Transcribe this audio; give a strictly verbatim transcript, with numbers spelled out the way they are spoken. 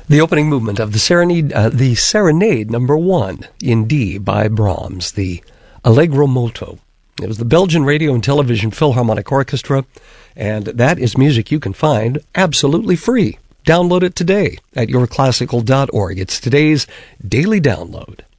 The opening movement of the Serenade, uh, the Serenade number one in D by Brahms, the Allegro Molto. It was the Belgian Radio and Television Philharmonic Orchestra, and that is music you can find absolutely free. Download it today at your classical dot org. It's today's daily download.